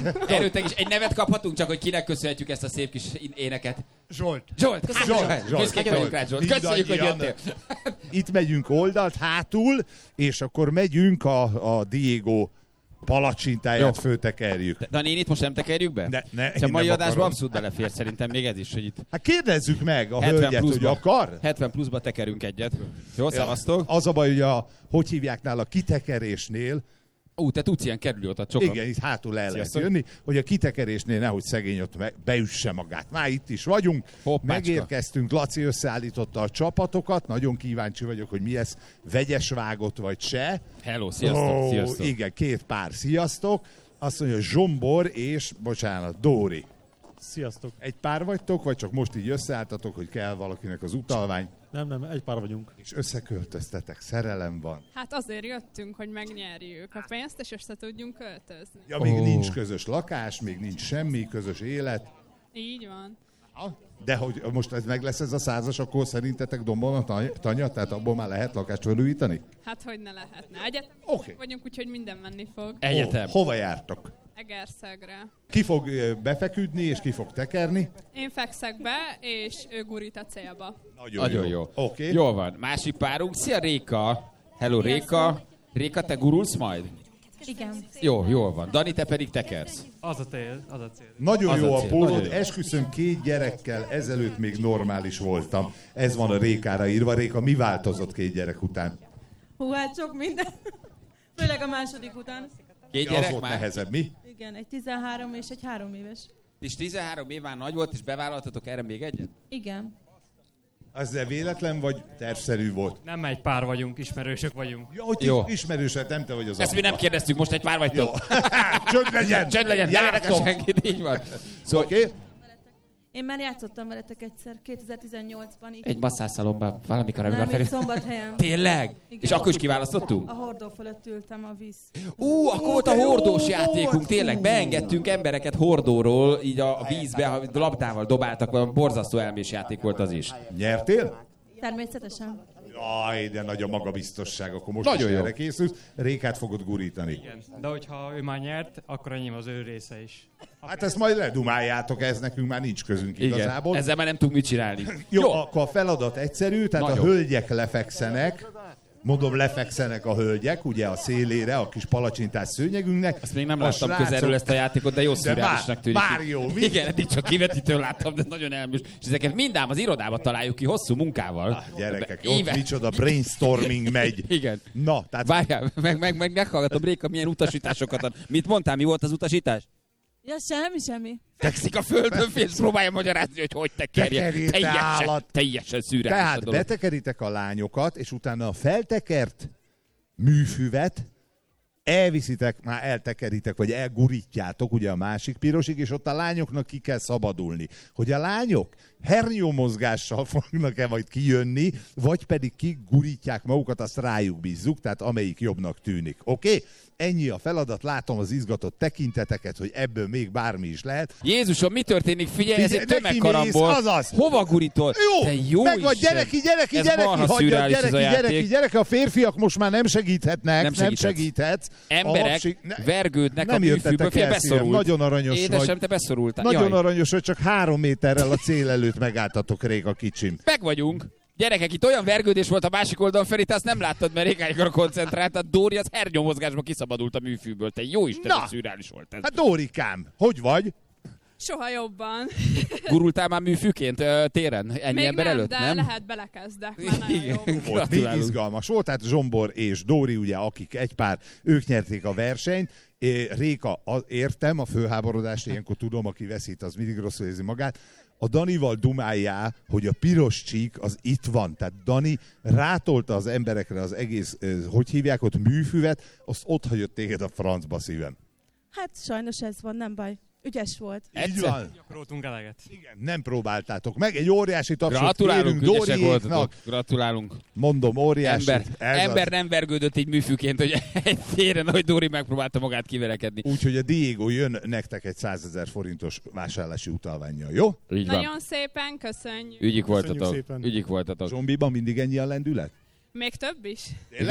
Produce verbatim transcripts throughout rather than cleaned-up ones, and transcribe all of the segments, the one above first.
Erőteljes. Egy nevet kaphatunk, csak hogy kinek köszönhetjük ezt a szép kis éneket. Zsolt. Zsolt, köszönjük. Zsolt. Zsolt. Büszkék vagyunk rád, Zsolt. Köszönjük, hogy jöttél. Itt megyünk oldalt, hátul, és akkor megyünk a, a Diego palacsintáját föltekerjük. De a nénit most nem tekerjük be? Ne, ne, a mai adásban akarom. abszolút belefér szerintem még ez is, hogy itt Hát kérdezzük meg a hölgyet, hogy akar. hetven pluszba tekerünk egyet. Jó, szevasztok. Az a baj, hogy a, hogy hívják nála, a kitekerésnél. Ú, te tudsz ilyen kerülőutat sokan. Igen, itt hátul el lehet jönni, hogy a kitekerésnél nehogy szegény ott beüsse magát. Már itt is vagyunk, Hoppácska. Megérkeztünk, Laci összeállította a csapatokat, nagyon kíváncsi vagyok, hogy mi ez, vegyes vágott vagy se. Hello, sziasztok, oh, sziasztok. Igen, két pár, sziasztok. Azt mondja, Zsombor és, bocsánat, Dóri. Sziasztok. Egy pár vagytok, vagy csak most így összeálltatok, hogy kell valakinek az utalvány? Nem, nem, egy pár vagyunk. És összeköltöztetek, szerelem van. Hát azért jöttünk, hogy megnyerjük a pénzt, és össze tudjunk költözni. Ja, még Ó. nincs közös lakás, még nincs semmi, közös élet. Így van. Ha? De hogy most ez meg lesz ez a százas, akkor szerintetek dombon a tany- tanya? Tehát abból már lehet lakást felújítani? Hát hogy ne lehetne. Egyetem Oké. vagyunk, úgyhogy minden menni fog. Egyetem. Ó, hova jártok? Egerszegre. Ki fog ö, befeküdni, és ki fog tekerni? Én fekszek be, és ő gurít a célba. Nagyon, Nagyon jó. jó. Oké. Jól van. Másik párunk. Szia, Réka. Hello, Réka. Réka, te gurulsz majd? Igen. Jó, jól van. Dani, te pedig tekersz. Az a cél, az a cél. Nagyon Az jó a a cél, pólód, nagyon jó. esküszöm két gyerekkel, ezelőtt még normális voltam. Ez van a Rékára írva. Réka, mi változott két gyerek után? Hú, hát sok minden. Főleg a második után. Két Az gyerek volt már? nehezebb, mi? Igen, egy tizenhárom és egy három éves. És tizenhárom év már nagy volt, és bevállaltatok erre még egyet? Igen. Ezzel véletlen vagy tervszerű volt? Nem egy pár vagyunk, ismerősök vagyunk. Ja, hogy Jó. ismerősed, nem te vagy az Ezt mi apuka. nem kérdeztük, most egy pár vagytok. Csönd legyen! Csönd legyen, ne érdekel Játszom. senkit, így van. Szóval Oké? Okay. Én már játszottam veletek egyszer, kétezer-tizennyolcban. Így. egy masszászalomban valamikor, amikor Nem, felé... itt Szombathelyen. Tényleg? Igen. És akkor is kiválasztottunk? A hordó fölött ültem a víz. Ú, akkor volt a hordós játékunk, tényleg. Beengedtünk embereket hordóról, így a vízbe, ha labdával dobáltak, valami borzasztó elmés játék volt az is. Nyertél? Természetesen. Jaj, de nagy a magabiztosság, akkor most Nagyon is jó. erre készülsz. Rékát fogod gurítani. Igen. De hogyha ő már nyert, akkor enyém az ő része is. Hát ezt majd ledumáljátok, ez nekünk már nincs közünk Igen, igazából. ezzel már nem tudunk mit csinálni. Jó, Jó. akkor a feladat egyszerű, tehát Nagyon. a hölgyek lefekszenek, mondom, lefekszenek a hölgyek, ugye a szélére, a kis palacsintás szőnyegünknek. Ezt még nem A láttam srácok- közelről ezt a játékot, de jó De szürreálisnak már- tűnik. már jó, mi? Igen, eddig csak kivetítőn láttam, de nagyon elműs. És ezeket mindám az irodában találjuk ki hosszú munkával. Ah, gyerekek, Éve- ott micsoda brainstorming megy. Igen. Na, tehát Várjál, meg, meg, meg meghallgatom, Réka, milyen utasításokat ad. Mit mondtál, mi volt az utasítás? Ja, semmi, semmi. Fekszik a földön, és próbálja magyarázni, hogy hogy tekerje. Tekerjél, te Teljesen, állat. teljesen szürreális a Tehát dolog. betekeritek a lányokat, és utána a feltekert műfüvet elviszitek, már eltekeritek, vagy elgurítjátok ugye a másik pirosig, és ott a lányoknak ki kell szabadulni. Hogy a lányok hernyómozgással fognak-e majd kijönni, vagy pedig kigurítják magukat, azt rájuk bízzuk, tehát amelyik jobbnak tűnik. Oké? Okay? Ennyi a feladat, látom az izgatott tekinteteket, hogy ebből még bármi is lehet. Jézusom, mi történik? Figyelj, ez Figyelj, egy neki tömegkarambol. mész, azaz. Hova gurítol? Jó, Te jó meg vagy, Isten. gyereki, gyereki, Ez gyereki, marha hagyjad, szürreális ez a gyereki, gyereki, játék. gyereki, a férfiak most már nem segíthetnek, Nem nem, segíthetsz. segíthetsz. Emberek A hapsi- ne- vergődnek nem a műfűből, jöttetek fél el, szívem, beszorult. nagyon aranyos Édesem, vagy. te beszorultál. Nagyon Jaj. aranyos, hogy csak három méterrel a cél előtt megálltatok, Réka kicsim. Meg vagyunk. Gyerekek, itt olyan vergődés volt a másik oldalon, Feri, te azt nem láttad, mert Rékáikra koncentrált, a Dóri az hernyómozgásban kiszabadult a műfűből. Te jó Isten, Na! hogy szürreális volt ez. Hát Dórikám, hogy vagy? Soha jobban. Gurultál már műfűként ö, téren? Ennyi Még ember nem, előtt, de nem? lehet belekezdek. Már nagyon jó. Volt, még Gratulálunk. izgalmas volt, tehát Zsombor és Dóri, ugye, akik egy pár, ők nyerték a versenyt. É, Réka, a, értem a fölháborodást, ilyenkor tudom, aki veszít, az mindig rosszul érzi magát. A Danival dumáljá, hogy a piros csík az itt van. Tehát Dani rátolta az emberekre az egész, eh, hogy hívják ott, műfüvet, azt ott hagyott téged a francba, szívem. Hát sajnos ez van, nem baj. Ügyes volt. Így Egyszer? van. Gyakoroltunk eleget. Igen, nem próbáltátok meg. Egy óriási tapsot Gratulálunk, kérünk ügyesek voltatok. Dóriéknak. Gratulálunk. Mondom, óriási. Ember, Ez ember az. nem vergődött így műfűként, hogy egy téren, hogy Dóri megpróbálta magát kiverekedni. Úgyhogy a Diego jön nektek egy százezer forintos vásárlási utalvánnyal, jó? Így van. Nagyon szépen, köszönjük. Ügyik Köszönjük voltatok. szépen. Ügyik voltatok. Zombiban mindig ennyi a lendület? Még több is? Igen?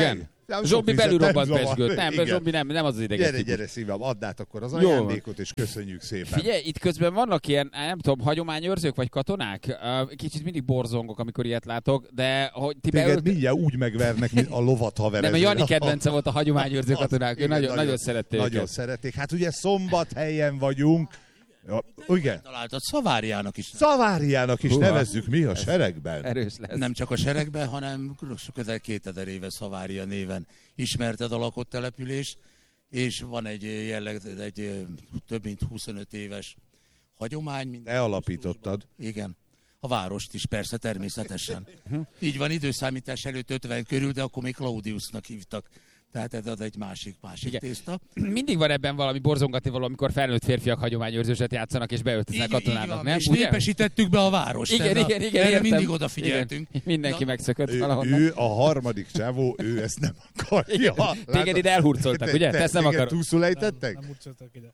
Zsombi belül robbant pezsgőt. Nem, Zsombi nem, nem az az ideges Gyere, típus. gyere szívem, add át akkor az Jó ajándékot, és köszönjük szépen. Figyelj, itt közben vannak ilyen, nem tudom, hagyományőrzők vagy katonák? Kicsit mindig borzongok, amikor ilyet látok, de hogy ti Téged beölt... mindjárt úgy megvernek, mint a lovat haverező. Nem, a Jani kedvence volt a hagyományőrző katonák, ő Igen, nagyon, nagyon szerették Nagyon őket. szerették. Hát ugye Szombathelyen vagyunk. Ja, igen. Találtad Szaváriának is. Szaváriának is Húha. nevezzük mi a seregben. Erős lesz. Nem csak a seregben, hanem közel kétezer éve Szavária néven ismerted a lakott település, és van egy jelleg, egy több mint huszonöt éves hagyomány. Mint... Te alapítottad. Igen. A várost is persze, természetesen. Így van, időszámítás előtt ötven körül, de akkor még Claudiusnak hívtak. Tehát ez az egy másik, másik Igen. tészta. Mindig van ebben valami borzongati való, amikor felnőtt férfiak hagyományőrzőset játszanak és beöltöznek katonának, nem? És Ugye? népesítettük be a várost. Igen, erre, igen, igen, erre értem. mindig odafigyeltünk. Igen. Mindenki Na, megszökött Ő, valahonnan. ő a harmadik csávó, ő ezt nem akarja. Téged ide elhurcoltak, ugye? Te ezt nem akarod. túlszulejtettek? Nem utcoltak ide.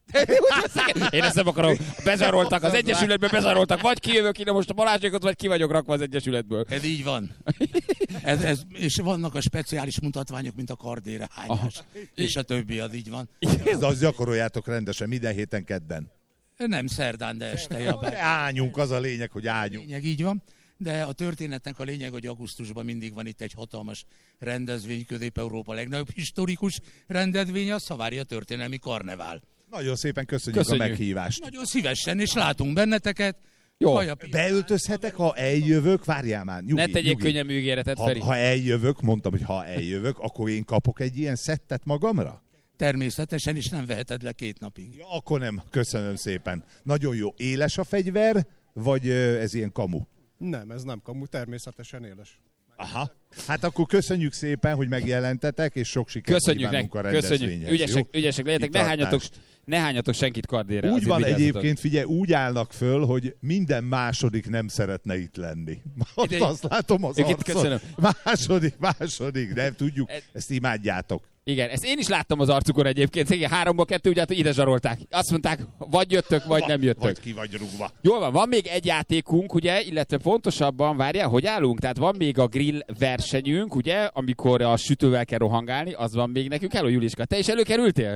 Én ezt nem akarom. Bezsaroltak, az Egyesületbe bezsaroltak. Vagy kijövök ide most a Balázsékot, vagy ki vagyok rakva az Egyesületből. Ez így van. Ez, ez, és vannak a speciális mutatványok, mint a kardérehányás. És a többi, az így van. Ez azt gyakoroljátok rendesen minden héten kedden. Nem szerdán, de este. Jabár. Ágyunk, az a lényeg, hogy ágyunk. Lényeg így van. De a történetnek a lényeg, hogy augusztusban mindig van itt egy hatalmas rendezvény, Közép-Európa legnagyobb historikus rendezvény, a Szavária történelmi karnevál. Nagyon szépen köszönjük, Köszönjük. a meghívást. Nagyon szívesen, és látunk benneteket. Jó. Hajapi- Beöltözhetek, ha eljövök? Várjál már, nyugi, Ne tegyék nyugi. könnyen ígéretet, Ha, Feri. ha eljövök, mondtam, hogy ha eljövök, akkor én kapok egy ilyen szettet magamra? Természetesen, és nem veheted le két napig. Ja, akkor nem, köszönöm szépen. Nagyon jó. Éles a fegyver, vagy ö, ez ilyen kamu? Nem, ez nem kamu, természetesen éles. Aha. Hát akkor köszönjük szépen, hogy megjelentetek, és sok sikert Köszönjük kívánunk a nektek, köszönjük. rendezvényhez. Ügyesek, jó? ügyesek legyetek, ne Kitartást. hányatok, ne hányatok senkit kardére. Úgy azért van vigyázzatok. egyébként, figyelj, úgy állnak föl, hogy minden második nem szeretne itt lenni. Azt, Ide- azt látom az Őket arcon. köszönöm. Második, második, nem tudjuk, Ez- ezt imádjátok. Igen, ezt én is láttam az arcukon egyébként. Igen, háromból kettő, ugye hát ide zsarolták. Azt mondták, vagy jöttök, vagy nem jöttök. Vagy ki vagy rúgva. Jól van, van még egy játékunk, ugye, illetve pontosabban, várjál, hogy állunk? Tehát van még a grill versenyünk, ugye, amikor a sütővel kell rohangálni, az van még nekünk. Hello, Juliska, te is előkerültél?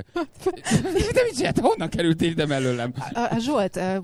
Te mit csináltál? Honnan kerültél ide mellőlem? A, a Zsolt uh,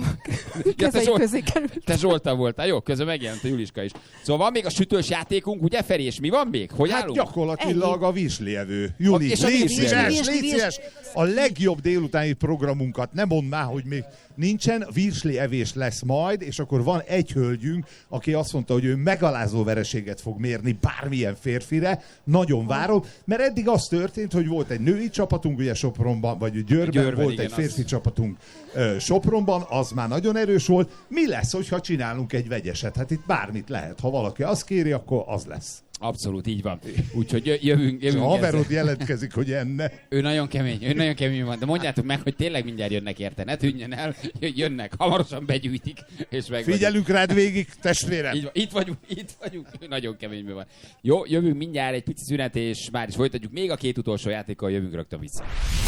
te kezei Zsolt- közé került. Te Zsolta voltál, jó, közben megjelent a Juliska is. Szóval van még a sütős játékunk, ugye, Feri, és mi van még? Hogy Hát állunk? gyakorlatilag a virslievő. Juli, és a légy virslievő. szíves, Virsli, légy virsli. szíves. A legjobb délutáni programunkat, nem mondd már, hogy még nincsen, virsli evés lesz majd, és akkor van egy hölgyünk, aki azt mondta, hogy ő megalázó vereséget fog mérni bármilyen férfire. Nagyon várom, mert eddig az történt, hogy volt egy női csapatunk, ugye Sopronban, vagy Győrben, Győrben, volt igen, egy férfi az. csapatunk ö, Sopronban, az már nagyon erős volt. Mi lesz, hogyha csinálunk egy vegyeset? Hát itt bármit lehet. Ha valaki azt kéri, akkor az lesz. Abszolút, így van. Úgyhogy jö- jövünk, A jövünk haverod ezzel. jelentkezik, hogy enne. Ő nagyon kemény, ő nagyon kemény van, de mondjátok meg, hogy tényleg mindjárt jönnek érte, ne tűnjön el, jönnek, hamarosan begyűjtik, és meg Figyelünk rád végig, testvérem! Így van, itt vagyunk, itt vagyunk, ő nagyon keményben van. Jó, jövünk mindjárt egy pici szünet, és már is folytatjuk, még a két utolsó játékkal jövünk rögtön vissza.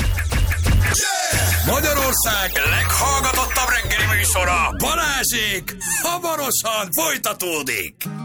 Magyarország leghallgatottabb reggeli műsora, Balázsék, hamarosan folytatódik.